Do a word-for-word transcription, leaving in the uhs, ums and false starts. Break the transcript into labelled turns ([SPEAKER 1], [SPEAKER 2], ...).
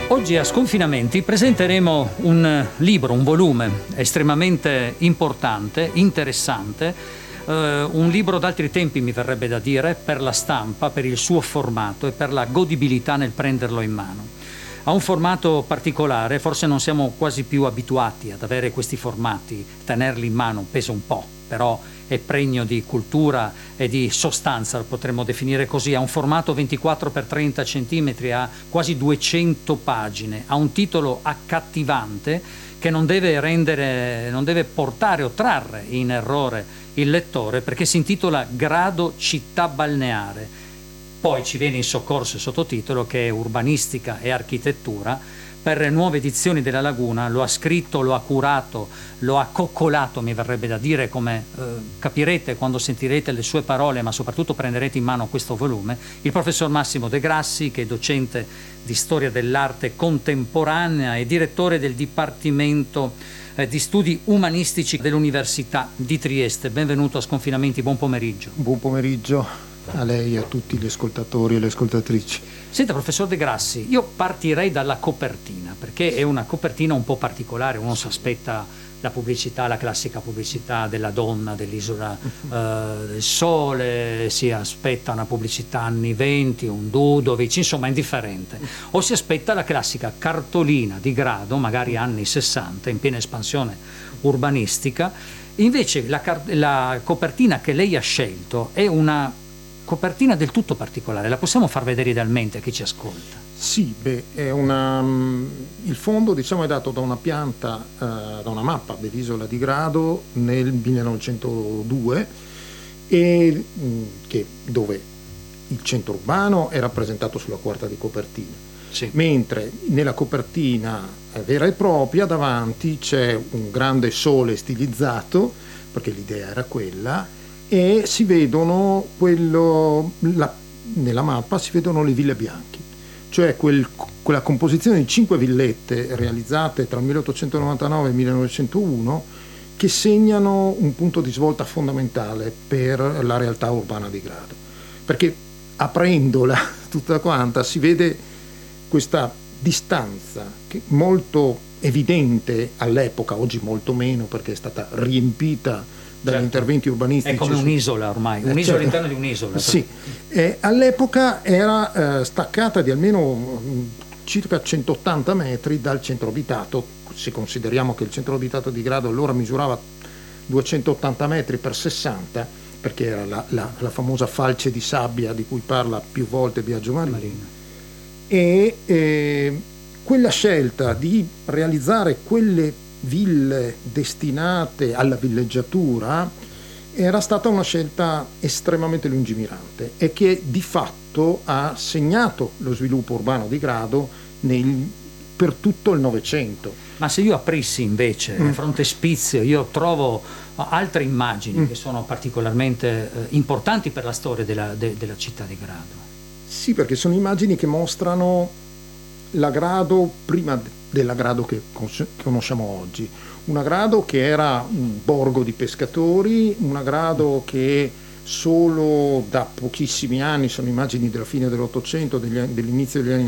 [SPEAKER 1] Oggi a Sconfinamenti presenteremo un libro, un volume estremamente importante, interessante, eh, un libro d'altri tempi mi verrebbe da dire, per la stampa, per il suo formato e per la godibilità nel prenderlo in mano. Ha un formato particolare, forse non siamo quasi più abituati ad avere questi formati, tenerli in mano pesa un po', però è pregno di cultura e di sostanza, lo potremmo definire così. Ha un formato ventiquattro per trenta centimetri, ha quasi duecento pagine, ha un titolo accattivante che non deve rendere, non deve portare o trarre in errore il lettore, perché si intitola Grado città balneare. Poi ci viene in soccorso il sottotitolo, che è Urbanistica e Architettura. Per Nuove Edizioni della Laguna lo ha scritto, lo ha curato, lo ha coccolato, mi verrebbe da dire, come eh, capirete quando sentirete le sue parole, ma soprattutto prenderete in mano questo volume, il professor Massimo De Grassi, che è docente di Storia dell'Arte Contemporanea e direttore del Dipartimento eh, di Studi Umanistici dell'Università di Trieste. Benvenuto a Sconfinamenti, buon pomeriggio.
[SPEAKER 2] Buon pomeriggio a lei e a tutti gli ascoltatori e le ascoltatrici.
[SPEAKER 1] Senta, professor De Grassi, io partirei dalla copertina, perché è una copertina un po' particolare. Uno si aspetta la pubblicità, la classica pubblicità della donna dell'isola eh, del sole, si aspetta una pubblicità anni venti, un Dudovic, insomma indifferente, o si aspetta la classica cartolina di grado, magari anni sessanta, in piena espansione urbanistica. Invece la, la copertina che lei ha scelto è una copertina del tutto particolare. La possiamo far vedere idealmente a chi ci ascolta?
[SPEAKER 2] Sì, beh, è una, il fondo, diciamo, è dato da una pianta, eh, da una mappa dell'isola di Grado nel millenovecentodue, e, mh, che, dove il centro urbano è rappresentato sulla quarta di copertina, sì. Mentre nella copertina vera e propria davanti c'è un grande sole stilizzato, perché l'idea era quella, e si vedono quello, la, nella mappa si vedono le Ville Bianchi, cioè quel, quella composizione di cinque villette realizzate tra il milleottocentonovantanove e il millenovecentouno, che segnano un punto di svolta fondamentale per la realtà urbana di Grado, perché aprendola tutta quanta si vede questa distanza che molto evidente all'epoca, oggi molto meno perché è stata riempita dagli certo. interventi urbanistici.
[SPEAKER 1] È come un'isola ormai, un'isola certo. all'interno di un'isola.
[SPEAKER 2] Sì, eh, all'epoca era eh, staccata di almeno mh, circa centottanta metri dal centro abitato, se consideriamo che il centro abitato di Grado allora misurava duecentottanta metri per sessanta, perché era la, la, la famosa falce di sabbia di cui parla più volte Biagio Marini. Marino. E eh, quella scelta di realizzare quelle ville destinate alla villeggiatura era stata una scelta estremamente lungimirante e che di fatto ha segnato lo sviluppo urbano di Grado nel, per tutto il Novecento.
[SPEAKER 1] Ma se io aprissi invece mm. frontespizio, io trovo altre immagini mm. che sono particolarmente eh, importanti per la storia della, de, della città di Grado.
[SPEAKER 2] Sì, perché sono immagini che mostrano la Grado prima della Grado che conosciamo oggi, una Grado che era un borgo di pescatori, una Grado che solo da pochissimi anni, sono immagini della fine dell'Ottocento, dell'inizio degli anni